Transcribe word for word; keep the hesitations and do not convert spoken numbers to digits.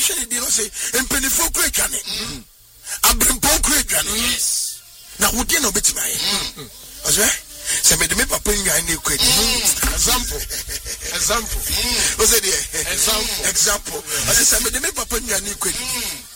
hwɛ di no say empenifo kura dwane abrimpo kura dwane na wodi na obetima ye ɔsɛ sɛ me de me papa nwan na ekwa example example ɔsɛ de example example ɔsɛ sɛ me de me papa nwan na ekwa